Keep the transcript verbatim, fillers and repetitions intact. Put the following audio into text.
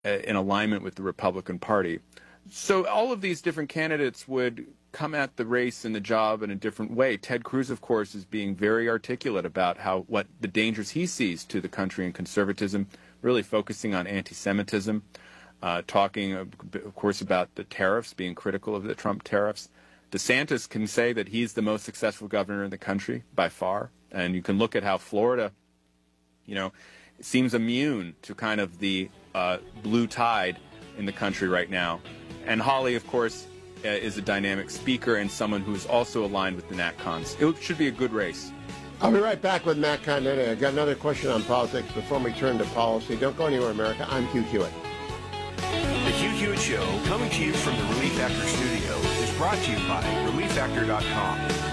in alignment with the Republican Party. So all of these different candidates would come at the race and the job in a different way. Ted Cruz, of course, is being very articulate about how what the dangers he sees to the country and conservatism, really focusing on anti-Semitism, uh, talking, of, of course, about the tariffs, being critical of the Trump tariffs. DeSantis can say that he's the most successful governor in the country by far. And you can look at how Florida, you know, seems immune to kind of the uh, blue tide in the country right now. And Hawley, of course, uh, is a dynamic speaker and someone who's also aligned with the NatCons. It should be a good race. I'll be right back with Matt Continetti. I've got another question on politics before we turn to policy. Don't go anywhere, America. I'm Hugh Hewitt. The Hugh Hewitt Show, coming to you from the Relief Factor studio, is brought to you by relief factor dot com.